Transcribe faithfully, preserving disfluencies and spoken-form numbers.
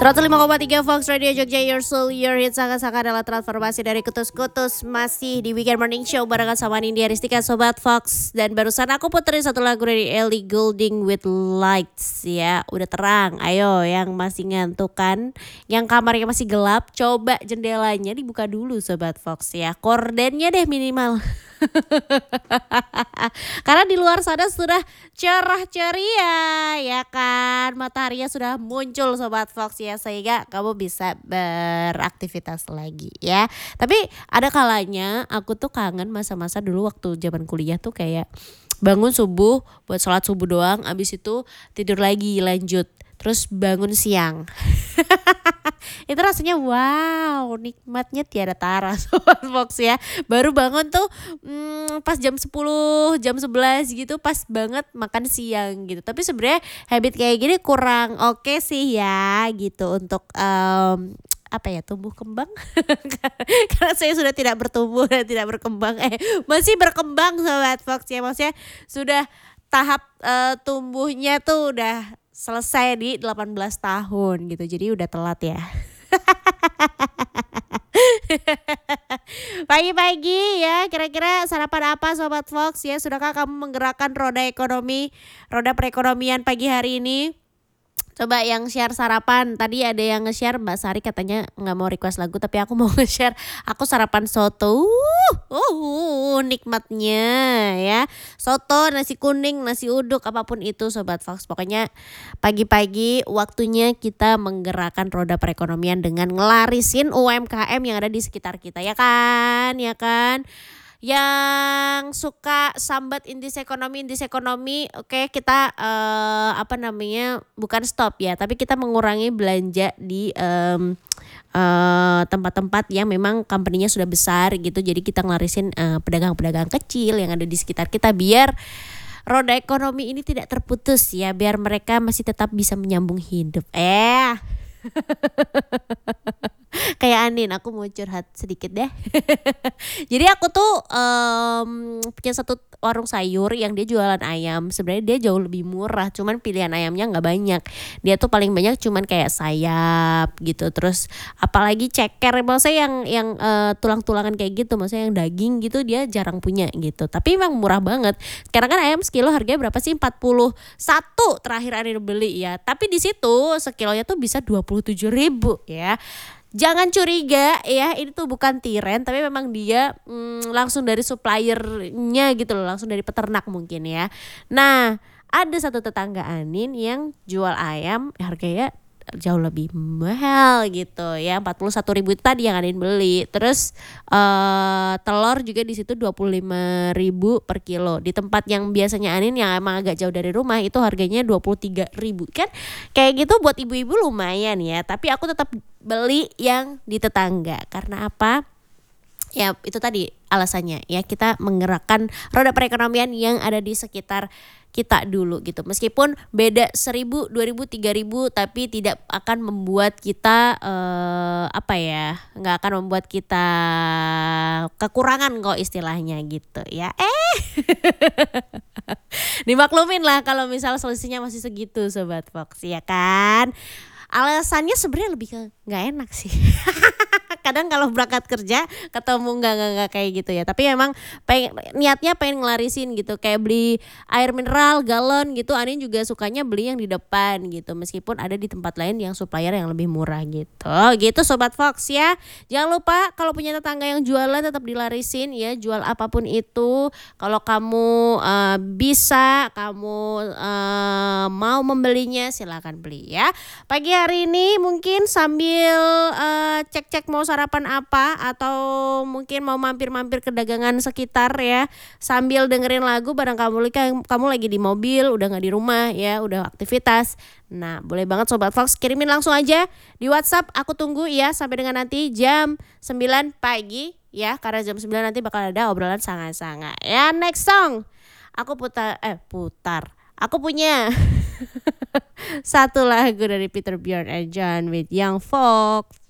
seratus lima koma tiga Fox Radio Jogja, your soul, your hit. Sangat-sangat adalah transformasi dari kutus-kutus. Masih di Weekend Morning Show barengan sama Nindya Ristika, Sobat Fox. Dan barusan aku puterin satu lagu dari Ellie Goulding with Lights ya. Udah terang, ayo yang masih ngantuk kan, yang kamarnya masih gelap, coba jendelanya dibuka dulu Sobat Fox ya. Kordennya deh minimal. Karena di luar sana sudah cerah ceria ya kan, mataharinya sudah muncul Sobat Fox ya, sehingga kamu bisa beraktivitas lagi ya. Tapi ada kalanya aku tuh kangen masa-masa dulu waktu zaman kuliah tuh kayak bangun subuh buat sholat subuh doang, abis itu tidur lagi lanjut, terus bangun siang. Itu rasanya wow, nikmatnya tiada tara Sobat Fox ya. Baru bangun tuh hmm, pas jam sepuluh, jam sebelas gitu, pas banget makan siang gitu. Tapi sebenarnya habit kayak gini kurang oke okay sih ya gitu untuk um, apa ya, tumbuh kembang. Karena saya sudah tidak bertumbuh dan tidak berkembang. Eh masih berkembang Sobat Fox ya, maksudnya sudah tahap uh, tumbuhnya tuh udah selesai di delapan belas tahun gitu. Jadi udah telat ya. Pagi-pagi ya, kira-kira sarapan apa Sobat Fox ya? Sudahkah kamu menggerakkan roda ekonomi, roda perekonomian pagi hari ini? Coba yang share sarapan. Tadi ada yang nge-share, Mbak Sari katanya gak mau request lagu, tapi aku mau nge-share. Aku sarapan soto. Uh, uh, nikmatnya ya. Soto, nasi kuning, nasi uduk, apapun itu Sobat Fox. Pokoknya pagi-pagi waktunya kita menggerakkan roda perekonomian dengan ngelarisin U M K M yang ada di sekitar kita. Ya kan? Ya kan? Yang suka sambat indis ekonomi indis ekonomi, oke okay, kita uh, apa namanya, bukan stop ya, tapi kita mengurangi belanja di um, uh, tempat-tempat yang memang company-nya sudah besar gitu. Jadi kita ngelarisin uh, pedagang-pedagang kecil yang ada di sekitar kita biar roda ekonomi ini tidak terputus ya, biar mereka masih tetap bisa menyambung hidup. Eh Kayak Anin, aku mau curhat sedikit deh. Jadi aku tuh um, punya satu warung sayur yang dia jualan ayam. Sebenarnya dia jauh lebih murah, cuman pilihan ayamnya nggak banyak. Dia tuh paling banyak cuman kayak sayap gitu. Terus apalagi ceker, maksudnya yang yang uh, tulang-tulangan kayak gitu, maksudnya yang daging gitu dia jarang punya gitu. Tapi emang murah banget. Sekarang kan ayam sekilo harganya berapa sih? empat puluh satu terakhir Anin beli ya. Tapi di situ sekilonya tuh bisa dua puluh tujuh ribu ya. Jangan curiga ya, ini tuh bukan tiren, tapi memang dia mm, langsung dari suppliernya gitu loh, langsung dari peternak mungkin ya. Nah, ada satu tetangga Anin yang jual ayam harganya jauh lebih mahal gitu ya, empat puluh satu ribu tadi yang Anin beli. Terus uh, telur juga di situ dua puluh lima ribu per kilo. Di tempat yang biasanya Anin yang emang agak jauh dari rumah itu harganya dua puluh tiga ribu. Kan kayak gitu buat ibu-ibu lumayan ya, tapi aku tetap beli yang di tetangga. Karena apa? Ya itu tadi alasannya ya, kita menggerakkan roda perekonomian yang ada di sekitar kita dulu gitu. Meskipun beda seribu, dua ribu, tiga ribu, tapi tidak akan membuat kita uh, apa ya, nggak akan membuat kita kekurangan kok istilahnya gitu ya. Eh dimaklumin lah kalau misal selisihnya masih segitu Sobat Fox ya kan. Alasannya sebenarnya lebih ke nggak enak sih. Kadang kalau berangkat kerja ketemu nggak nggak nggak kayak gitu ya, tapi memang pengen, niatnya pengen ngelarisin gitu, kayak beli air mineral galon gitu. Anin juga sukanya beli yang di depan gitu, meskipun ada di tempat lain yang supplier yang lebih murah gitu. Gitu Sobat Fox ya. Jangan lupa kalau punya tetangga yang jualan tetap dilarisin ya, jual apapun itu. Kalau kamu uh, bisa, kamu uh, mau membelinya silakan beli ya. Pagi hari ini mungkin sambil uh, cek-cek mau sarapan apa, atau mungkin mau mampir-mampir ke dagangan sekitar ya, sambil dengerin lagu bareng kamu, kamu lagi di mobil, udah gak di rumah ya, udah aktivitas. Nah boleh banget Sobat Fox kirimin langsung aja di WhatsApp, aku tunggu ya sampai dengan nanti jam sembilan pagi ya, karena jam sembilan nanti bakal ada obrolan sangat-sangat ya. Next song aku putar, eh putar aku punya satu lagu dari Peter Bjorn and John with Young Folk.